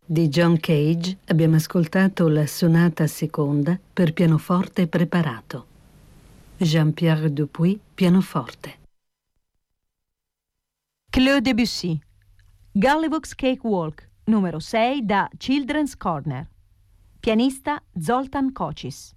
Di John Cage abbiamo ascoltato la sonata seconda per pianoforte preparato. Jean-Pierre Dupuy, pianoforte. Claude Debussy, Gollivog's Cakewalk, numero 6 da Children's Corner. Pianista Zoltan Kocis.